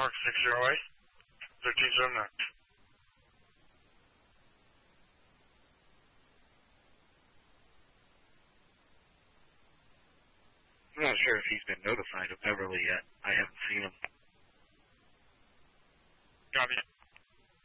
Park 608, 1379. I'm not sure if he's been notified of Beverly